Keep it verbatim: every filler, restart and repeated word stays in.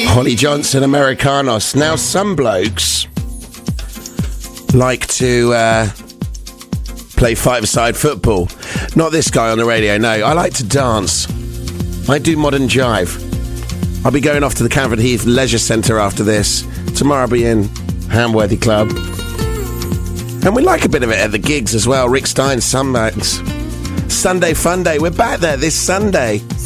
Holly Johnson, Americanos. Now, some blokes like to uh, play five-a-side football. Not this guy on the radio, no. I like to dance. I do modern jive. I'll be going off to the Camford Heath Leisure Centre after this. Tomorrow I'll be in Hamworthy Club. And we like a bit of it at the gigs as well. Rick Stein, Sunbanks. Sunday Fun Day. We're back there this Sunday.